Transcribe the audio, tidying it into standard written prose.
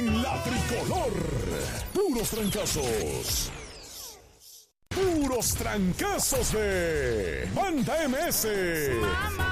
en la tricolor. Puros trancazos. Puros trancazos de Banda MS.